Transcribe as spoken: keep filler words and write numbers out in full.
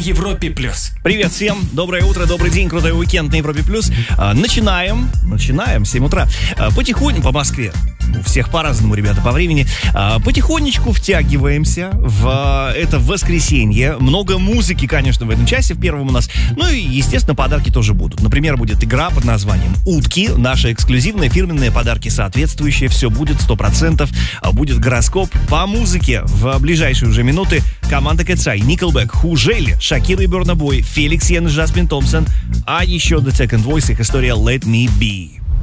Европе плюс. Привет всем, доброе утро, добрый день, крутой уикенд на Европе плюс. Начинаем, начинаем, семь утра. Потихоньку по Москве. У всех по-разному, ребята, по времени. Потихонечку втягиваемся в это воскресенье. Много музыки, конечно, в этом часе, в первом у нас. Ну и, естественно, подарки тоже будут. Например, будет игра под названием «Утки». Наши эксклюзивные фирменные подарки соответствующие. Все будет сто процентов. Будет гороскоп по музыке. В ближайшие уже минуты команда Cat's Eye, Nickelback, Хужели, Шакира и Burna Boy, Феликс Йен и Жасмин Томпсон. А еще The Second Voice, их история Let Me Be.